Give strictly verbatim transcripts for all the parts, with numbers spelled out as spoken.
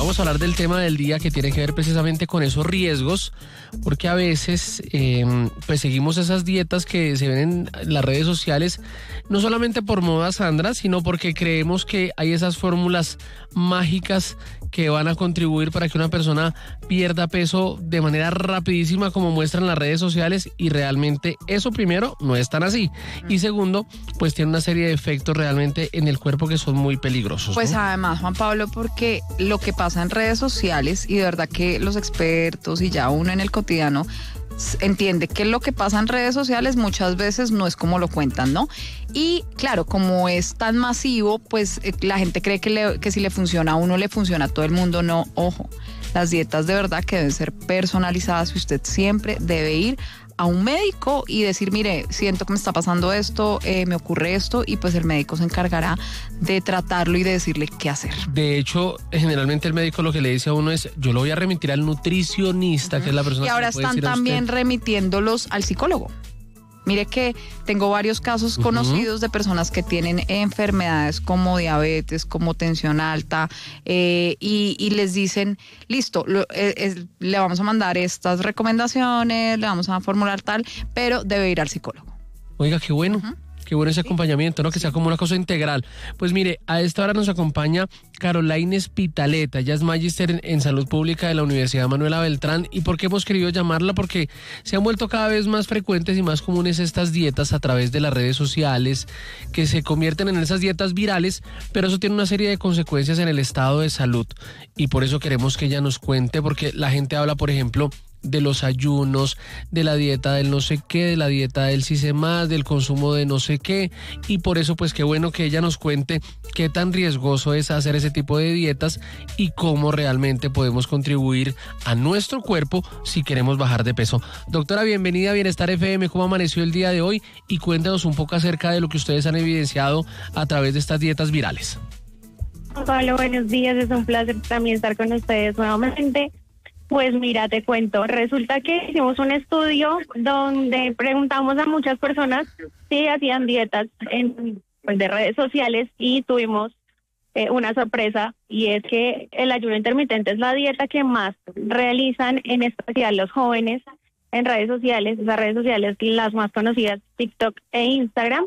vamos a hablar del tema del día que tiene que ver precisamente con esos riesgos, porque a veces eh, pues seguimos esas dietas que se ven en las redes sociales, no solamente por moda, Sandra, sino porque creemos que hay esas fórmulas mágicas que van a contribuir para que una persona pierda peso de manera rapidísima, como muestran las redes sociales, y realmente eso, primero, no es tan así, y segundo, pues tiene una serie de efectos realmente en el cuerpo que son muy peligrosos, ¿no? Pues además, Juan Pablo, porque lo que pasa en redes sociales, y de verdad que los expertos y ya uno en el cotidiano entiende que lo que pasa en redes sociales muchas veces no es como lo cuentan, ¿no? Y claro, como es tan masivo, pues eh, la gente cree que, le, que si le funciona a uno, le funciona a todo el mundo. No, ojo, las dietas de verdad que deben ser personalizadas y usted siempre debe ir a un médico y decir, mire, siento que me está pasando esto, eh, me ocurre esto, y pues el médico se encargará de tratarlo y de decirle qué hacer. De hecho, generalmente el médico lo que le dice a uno es, yo lo voy a remitir al nutricionista, uh-huh. que es la persona y ahora que le puede están decir también remitiéndolos al psicólogo. Mire que tengo varios casos conocidos uh-huh. de personas que tienen enfermedades como diabetes, como tensión alta, eh, y, y les dicen, listo, lo, eh, es, le vamos a mandar estas recomendaciones, le vamos a formular tal, pero debe ir al psicólogo. Oiga, qué bueno. Uh-huh. Qué bueno ese acompañamiento, ¿no? Que sea como una cosa integral. Pues mire, a esta hora nos acompaña Caroline Spitaleta. Ella es magíster en, en salud pública de la Universidad Manuela Beltrán. ¿Y por qué hemos querido llamarla? Porque se han vuelto cada vez más frecuentes y más comunes estas dietas a través de las redes sociales, que se convierten en esas dietas virales, pero eso tiene una serie de consecuencias en el estado de salud. Y por eso queremos que ella nos cuente, porque la gente habla, por ejemplo, de los ayunos, de la dieta del no sé qué, de la dieta del sí sé más, del consumo de no sé qué, y por eso pues qué bueno que ella nos cuente qué tan riesgoso es hacer ese tipo de dietas y cómo realmente podemos contribuir a nuestro cuerpo si queremos bajar de peso. Doctora, bienvenida a Bienestar F M, ¿cómo amaneció el día de hoy? Y cuéntanos un poco acerca de lo que ustedes han evidenciado a través de estas dietas virales. Hola, buenos días, es un placer también estar con ustedes nuevamente. Pues mira, te cuento, resulta que hicimos un estudio donde preguntamos a muchas personas si hacían dietas en, pues, de redes sociales, y tuvimos eh, una sorpresa, y es que el ayuno intermitente es la dieta que más realizan, en especial los jóvenes, en redes sociales, esas redes sociales las más conocidas, TikTok e Instagram.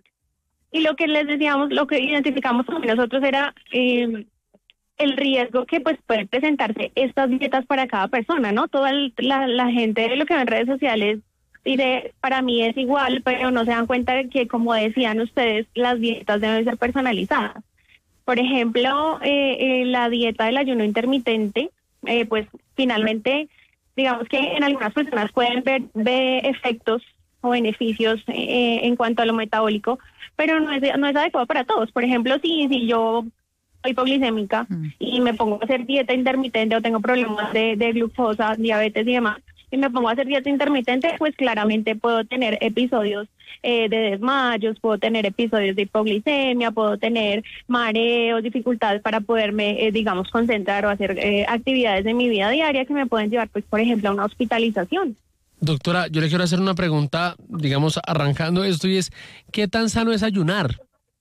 Y lo que les decíamos, lo que identificamos con nosotros era Eh, el riesgo que pues pueden presentarse estas dietas para cada persona, ¿no? Toda el, la, la gente lo que ve en redes sociales dice, para mí es igual, pero no se dan cuenta de que, como decían ustedes, las dietas deben ser personalizadas. Por ejemplo, eh, eh, la dieta del ayuno intermitente, eh, pues finalmente, digamos que en algunas personas pueden ver, ver efectos o beneficios eh, en cuanto a lo metabólico, pero no es, no es adecuado para todos. Por ejemplo, si, si yo soy hipoglicémica mm. y me pongo a hacer dieta intermitente, o tengo problemas de, de glucosa, diabetes y demás, y me pongo a hacer dieta intermitente, pues claramente puedo tener episodios eh, de desmayos, puedo tener episodios de hipoglicemia, puedo tener mareos, dificultades para poderme, eh, digamos, concentrar o hacer eh, actividades de mi vida diaria que me pueden llevar, pues, por ejemplo, a una hospitalización. Doctora, yo le quiero hacer una pregunta, digamos, arrancando esto, y es, ¿qué tan sano es ayunar?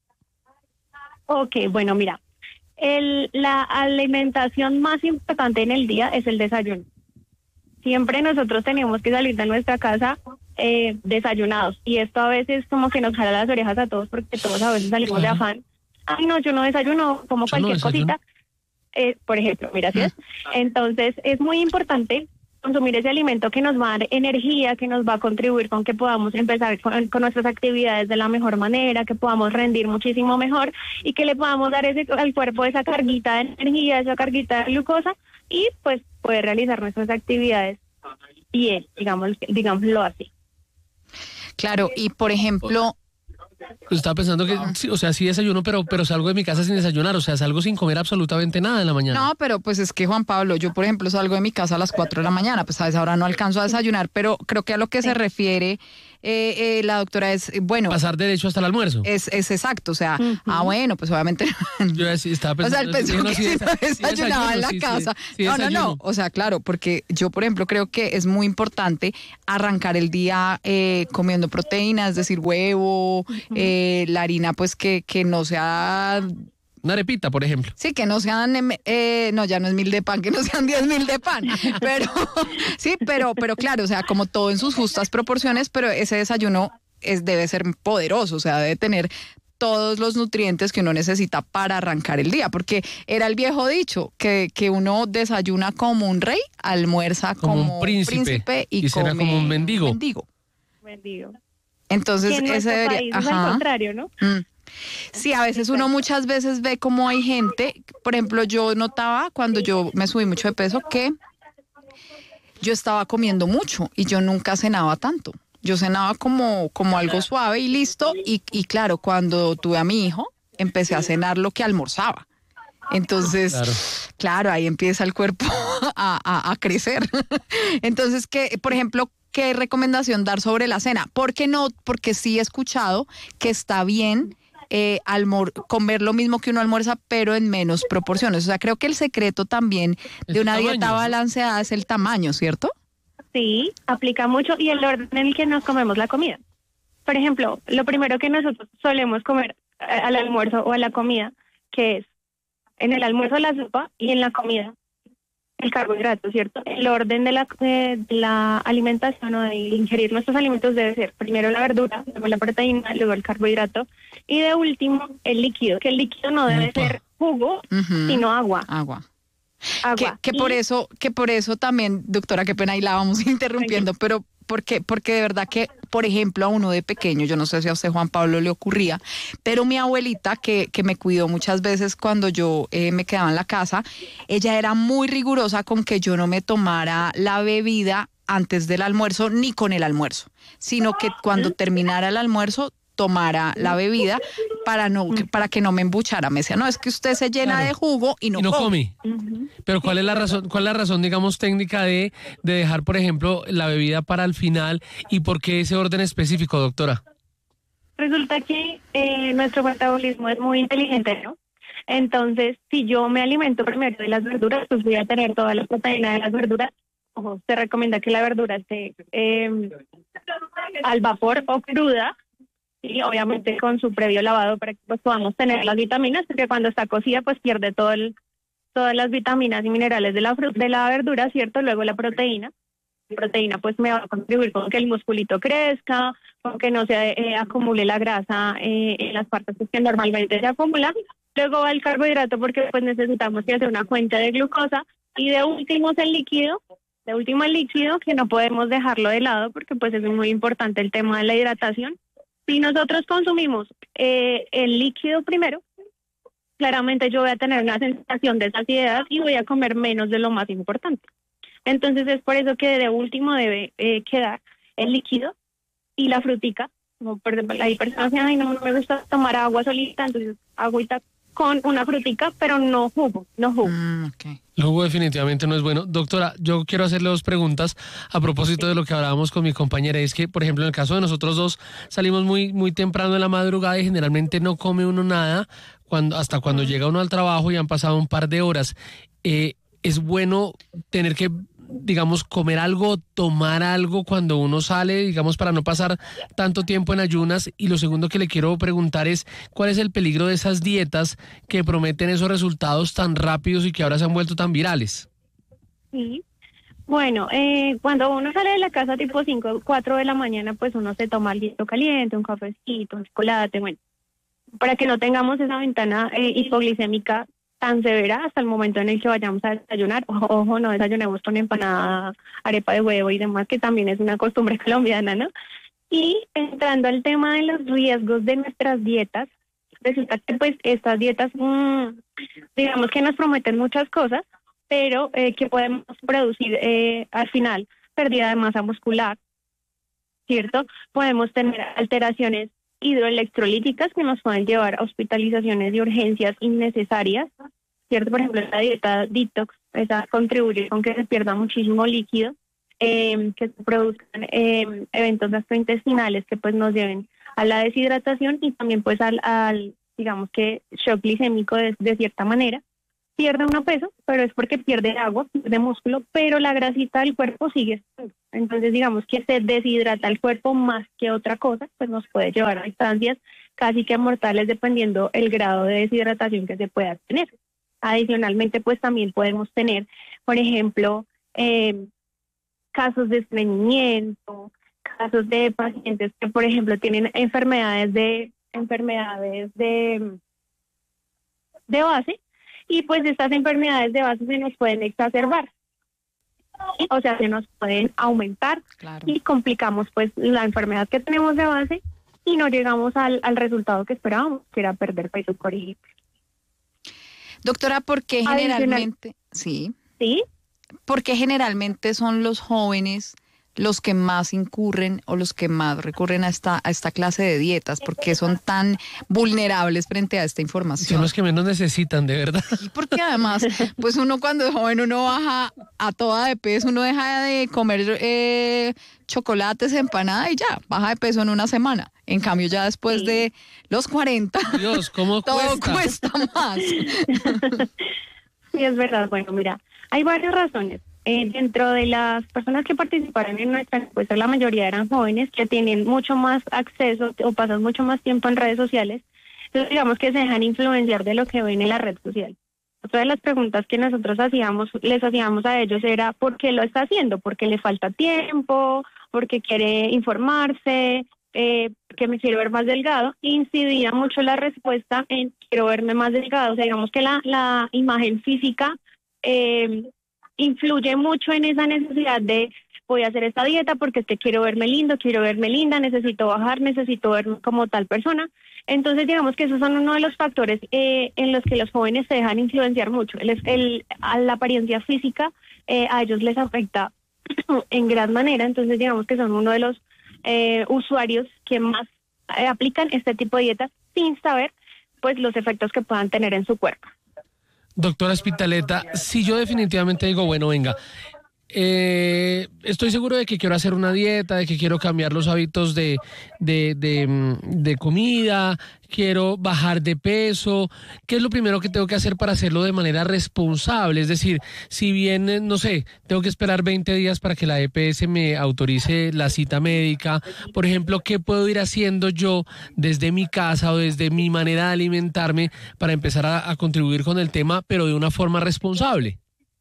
Ok, bueno, mira. El, la alimentación más importante en el día es el desayuno. Siempre nosotros tenemos que salir de nuestra casa eh, desayunados, y esto a veces como que nos jala las orejas a todos, porque todos a veces salimos de afán. Ay, no, yo no desayuno, como yo cualquier no cosita. Eh, por ejemplo, mira, ¿sí es? Entonces es muy importante consumir ese alimento que nos va a dar energía, que nos va a contribuir con que podamos empezar con, con nuestras actividades de la mejor manera, que podamos rendir muchísimo mejor, y que le podamos dar ese, al cuerpo esa carguita de energía, esa carguita de glucosa, y pues poder realizar nuestras actividades bien, digamos, digámoslo así. Claro, y por ejemplo... Pues estaba pensando que, sí, o sea, sí desayuno, pero, pero salgo de mi casa sin desayunar, o sea, salgo sin comer absolutamente nada en la mañana. No, pero pues es que, Juan Pablo, yo por ejemplo salgo de mi casa a las cuatro de la mañana, pues a esa hora no alcanzo a desayunar, pero creo que a lo que se refiere eh, eh, la doctora es, bueno... Pasar derecho hasta el almuerzo. Es, es exacto, o sea, uh-huh. ah, bueno, pues obviamente... Yo sí estaba pensando... O sea, él pensó que si no desayunaba en la sí, casa. Sí, sí, no, no, no, o sea, claro, porque yo, por ejemplo, creo que es muy importante arrancar el día eh, comiendo proteínas, es decir, huevo, uh-huh. eh, la harina, pues que, que no sea Una arepita, por ejemplo. Sí, que no sean, em, eh, no, ya no es mil de pan, que no sean diez mil de pan, pero sí, pero, pero claro, o sea, como todo en sus justas proporciones, pero ese desayuno es, debe ser poderoso, o sea, debe tener todos los nutrientes que uno necesita para arrancar el día, porque era el viejo dicho, que, que uno desayuna como un rey, almuerza como, Como un príncipe, príncipe y, y cena come como un mendigo. mendigo. Bendigo. Entonces, Y en ese nuestro debería, país es al ajá. contrario, ¿no? Mm. Sí, a veces uno muchas veces ve como hay gente, por ejemplo, yo notaba cuando yo me subí mucho de peso que yo estaba comiendo mucho y yo nunca cenaba tanto. Yo cenaba como, como algo suave y listo. Y, y claro, cuando tuve a mi hijo, empecé a cenar lo que almorzaba. Entonces, Claro. claro, ahí empieza el cuerpo a, a, a crecer. Entonces, ¿qué, por ejemplo, qué recomendación dar sobre la cena? ¿Por qué no? Porque sí he escuchado que está bien eh, almor- comer lo mismo que uno almuerza, pero en menos proporciones. O sea, creo que el secreto también Es de el una tamaño, dieta ¿no? balanceada es el tamaño, ¿cierto? Sí, aplica mucho y el orden en el que nos comemos la comida. Por ejemplo, lo primero que nosotros solemos comer eh, al almuerzo o a la comida, que es en el almuerzo la sopa y en la comida el carbohidrato, ¿cierto? El orden de la, eh, de la alimentación o de ingerir nuestros alimentos debe ser primero la verdura, luego la proteína, luego el carbohidrato y de último el líquido, que el líquido no debe Upa. ser jugo, Ujú. sino agua. Agua. Que, agua. que por Y- eso, que por eso también, doctora, qué pena, ahí la vamos interrumpiendo, pero porque, porque de verdad que, por ejemplo, a uno de pequeño, yo no sé si a usted, Juan Pablo, le ocurría, pero mi abuelita, que, que me cuidó muchas veces cuando yo eh, me quedaba en la casa, ella era muy rigurosa con que yo no me tomara la bebida antes del almuerzo ni con el almuerzo, sino que cuando terminara el almuerzo tomara la bebida para no que- para que no me embuchara. Me decía, no, es que usted se llena Claro. de jugo y no, Y no come. come. Ujú. Pero ¿cuál es la razón, cuál es la razón, digamos, técnica de, de dejar, por ejemplo, la bebida para el final y por qué ese orden específico, doctora? Resulta que eh, nuestro metabolismo es muy inteligente, ¿no? Entonces, si yo me alimento primero de las verduras, pues voy a tener toda la proteína de las verduras. Ojo, se recomienda que la verdura esté eh, al vapor o cruda y obviamente con su previo lavado para que pues, podamos tener las vitaminas, porque cuando está cocida pues pierde todo el, todas las vitaminas y minerales de la, fru- de la verdura, ¿cierto? Luego la proteína. La proteína pues me va a contribuir con que el musculito crezca, con que no se eh, acumule la grasa eh, en las partes pues, que normalmente se acumula. Luego va el carbohidrato porque pues necesitamos que hacer una fuente de glucosa y de último es el líquido, de último el líquido que no podemos dejarlo de lado porque pues es muy importante el tema de la hidratación. Si nosotros consumimos eh, el líquido primero, claramente yo voy a tener una sensación de saciedad y voy a comer menos de lo más importante. Entonces es por eso que de último debe eh, quedar el líquido y la frutica. Como por ejemplo, hay personas que ay, no, no me gusta tomar agua solita, entonces agüita con una frutica, pero no jugo, no jugo. Mm, ok. El jugo definitivamente no es bueno. Doctora, yo quiero hacerle dos preguntas a propósito de lo que hablábamos con mi compañera. Es que, por ejemplo, en el caso de nosotros dos, salimos muy, muy temprano en la madrugada y generalmente no come uno nada cuando, hasta cuando llega uno al trabajo y han pasado un par de horas. Eh, es bueno tener que, digamos, comer algo, tomar algo cuando uno sale, digamos, para no pasar tanto tiempo en ayunas. Y lo segundo que le quiero preguntar es, ¿cuál es el peligro de esas dietas que prometen esos resultados tan rápidos y que ahora se han vuelto tan virales? Sí. Bueno, eh, cuando uno sale de la casa tipo cinco, cuatro de la mañana, pues uno se toma algo caliente, un cafecito, un chocolate, bueno, para que no tengamos esa ventana eh, hipoglicémica tan severa hasta el momento en el que vayamos a desayunar. Ojo, ojo, no desayunemos con empanada, arepa de huevo y demás, que también es una costumbre colombiana, ¿no? Y entrando al tema de los riesgos de nuestras dietas, resulta que pues estas dietas, mmm, digamos que nos prometen muchas cosas, pero eh, que podemos producir eh, al final pérdida de masa muscular, ¿cierto? Podemos tener alteraciones hidroelectrolíticas que nos pueden llevar a hospitalizaciones de urgencias innecesarias, ¿cierto? Por ejemplo, la dieta detox, esa contribuye con que se pierda muchísimo líquido, eh, que se produzcan eh, eventos gastrointestinales que pues nos lleven a la deshidratación y también pues al, al digamos que shock glicémico de, de cierta manera. Pierde uno peso, pero es porque pierde agua, pierde músculo, pero la grasita del cuerpo sigue estando. Entonces, digamos que se deshidrata el cuerpo más que otra cosa, pues nos puede llevar a distancias casi que mortales dependiendo el grado de deshidratación que se pueda tener. Adicionalmente, pues también podemos tener, por ejemplo, eh, casos de estreñimiento, casos de pacientes que, por ejemplo, tienen enfermedades de enfermedades de, de base, y pues estas enfermedades de base se nos pueden exacerbar, o sea, se nos pueden aumentar, claro, y complicamos pues la enfermedad que tenemos de base y no llegamos al, al resultado que esperábamos, que era perder peso, por ejemplo. Doctora, ¿por qué generalmente, sí, sí, por qué generalmente son los jóvenes los que más incurren o los que más recurren a esta a esta clase de dietas? ¿Por qué son tan vulnerables frente a esta información? Son los que menos necesitan, de verdad. Y porque además, pues uno cuando es joven, uno baja a toda de peso, uno deja de comer eh, chocolates, empanada y ya, baja de peso en una semana. En cambio, ya después sí. de los cuarenta, Dios, ¿cómo todo cuesta? cuesta más. Sí, es verdad. Bueno, mira, hay varias razones. Eh, dentro de las personas que participaron en nuestra encuesta, la mayoría eran jóvenes que tienen mucho más acceso o pasan mucho más tiempo en redes sociales. Entonces, digamos que se dejan influenciar de lo que ven en la red social. Otra de las preguntas que nosotros hacíamos, les hacíamos a ellos era ¿por qué lo está haciendo? ¿Porque le falta tiempo? ¿Porque quiere informarse? Eh, que me quiero ver más delgado. Incidía mucho la respuesta en quiero verme más delgado. O sea, digamos que la, la imagen física eh, influye mucho en esa necesidad de voy a hacer esta dieta porque es que quiero verme lindo, quiero verme linda, necesito bajar, necesito verme como tal persona. Entonces, digamos que esos son uno de los factores eh, en los que los jóvenes se dejan influenciar mucho. El, el, a la apariencia física eh, a ellos les afecta en gran manera. Entonces, digamos que son uno de los eh, usuarios que más eh, aplican este tipo de dietas sin saber pues los efectos que puedan tener en su cuerpo. Doctora Spitaleta, si yo definitivamente digo, bueno, venga, eh, estoy seguro de que quiero hacer una dieta, de que quiero cambiar los hábitos de, de, de, de comida, quiero bajar de peso, ¿qué es lo primero que tengo que hacer para hacerlo de manera responsable? Es decir, si bien, no sé, tengo que esperar veinte días para que la E P S me autorice la cita médica, por ejemplo, ¿qué puedo ir haciendo yo desde mi casa o desde mi manera de alimentarme para empezar a, a contribuir con el tema, pero de una forma responsable?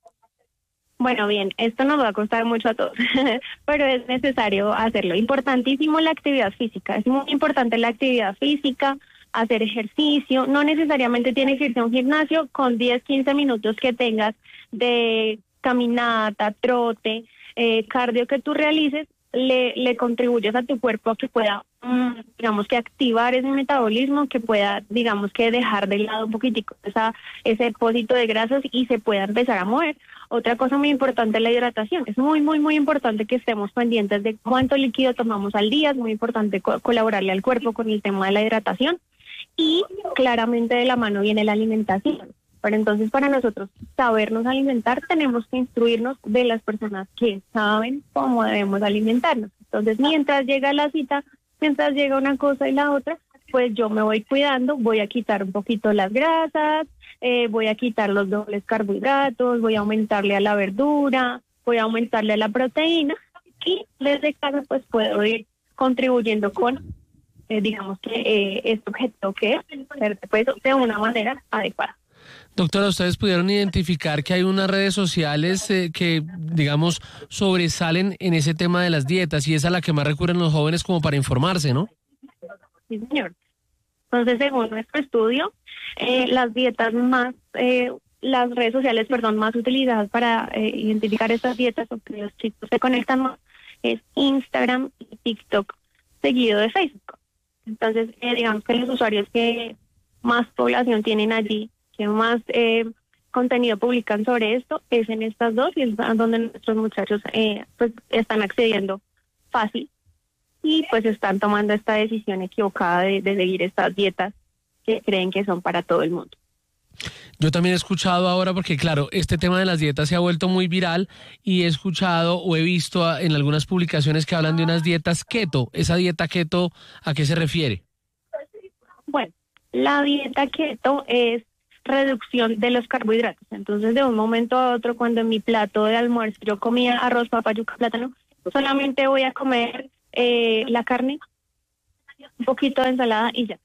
Bueno, bien, esto nos va a costar mucho a todos, pero es necesario hacerlo. Importantísimo la actividad física, es muy importante la actividad física, hacer ejercicio, no necesariamente tienes que irse a un gimnasio, con diez, quince minutos que tengas de caminata, trote, eh, cardio que tú realices, le, le contribuyes a tu cuerpo a que pueda, mmm, digamos que activar ese metabolismo, que pueda, digamos que dejar de lado un poquitico esa, ese depósito de grasas y se pueda empezar a mover. Otra cosa muy importante es la hidratación. Es muy, muy, muy importante que estemos pendientes de cuánto líquido tomamos al día. Es muy importante co- colaborarle al cuerpo con el tema de la hidratación. Y claramente de la mano viene la alimentación. Pero entonces para nosotros sabernos alimentar tenemos que instruirnos de las personas que saben cómo debemos alimentarnos. Entonces mientras llega la cita, mientras llega una cosa y la otra, pues yo me voy cuidando, voy a quitar un poquito las grasas, eh, voy a quitar los dobles carbohidratos, voy a aumentarle a la verdura, voy a aumentarle a la proteína y desde casa pues puedo ir contribuyendo con, eh, digamos que eh, este objetivo que es perder peso de una manera adecuada. Doctora, ¿ustedes pudieron identificar que hay unas redes sociales eh, que, digamos, sobresalen en ese tema de las dietas y es a la que más recurren los jóvenes como para informarse, ¿no? Sí, señor. Entonces, según nuestro estudio, eh, las dietas más, eh, las redes sociales, perdón, más utilizadas para eh, identificar estas dietas o que los chicos se conectan más es Instagram y TikTok, seguido de Facebook. Entonces, eh, digamos que los usuarios que más población tienen allí, que más eh, contenido publican sobre esto, es en estas dos y es donde nuestros muchachos eh, pues están accediendo fácil y pues están tomando esta decisión equivocada de, de seguir estas dietas que creen que son para todo el mundo. Yo también he escuchado ahora, porque claro, este tema de las dietas se ha vuelto muy viral y he escuchado o he visto en algunas publicaciones que hablan de unas dietas keto. ¿Esa dieta keto a qué se refiere? Bueno, la dieta keto es reducción de los carbohidratos. Entonces, de un momento a otro, cuando en mi plato de almuerzo yo comía arroz, papa, yuca, plátano, solamente voy a comer eh, la carne, un poquito de ensalada y ya.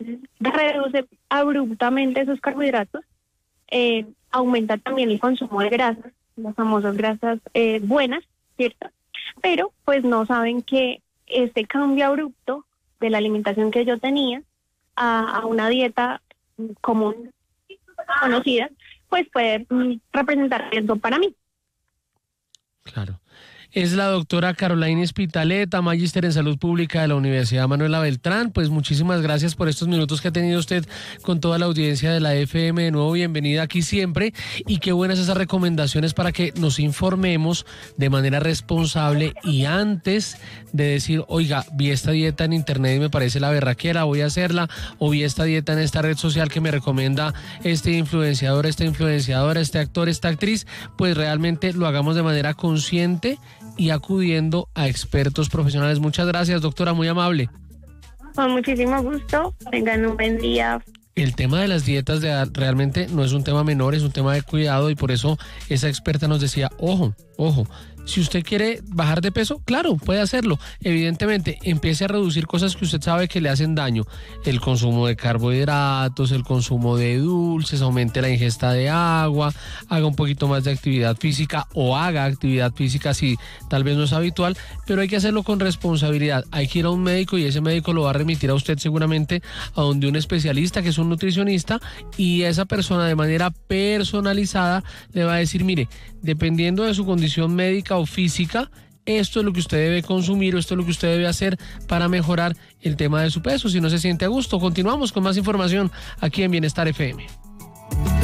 reduce abruptamente esos carbohidratos, eh, aumenta también el consumo de grasas, las famosas grasas eh, buenas, ¿cierto? Pero pues no saben que este cambio abrupto de la alimentación que yo tenía a, a una dieta común, conocida, pues puede mm, representar riesgo para mí. Claro. Es la doctora Carolina Spitaleta, magíster en salud pública de la Universidad Manuela Beltrán. Pues muchísimas gracias por estos minutos que ha tenido usted con toda la audiencia de la F M. De nuevo, bienvenida aquí siempre. Y qué buenas esas recomendaciones para que nos informemos de manera responsable y antes de decir, oiga, vi esta dieta en internet y me parece la berraquera, voy a hacerla, o vi esta dieta en esta red social que me recomienda este influenciador, esta influenciadora, este actor, esta actriz, pues realmente lo hagamos de manera consciente y acudiendo a expertos profesionales. Muchas gracias, doctora, muy amable. Con muchísimo gusto, tengan un buen día. El tema de las dietas de, realmente no es un tema menor, es un tema de cuidado y por eso esa experta nos decía, ojo, ojo, si usted quiere bajar de peso, claro, puede hacerlo. Evidentemente, empiece a reducir cosas que usted sabe que le hacen daño. El consumo de carbohidratos, el consumo de dulces, aumente la ingesta de agua, haga un poquito más de actividad física o haga actividad física si tal vez no es habitual, pero hay que hacerlo con responsabilidad. Hay que ir a un médico y ese médico lo va a remitir a usted seguramente a donde un especialista que es un nutricionista y esa persona de manera personalizada le va a decir, mire, dependiendo de su condición médica o física, esto es lo que usted debe consumir o esto es lo que usted debe hacer para mejorar el tema de su peso si no se siente a gusto. Continuamos con más información aquí en Bienestar F M.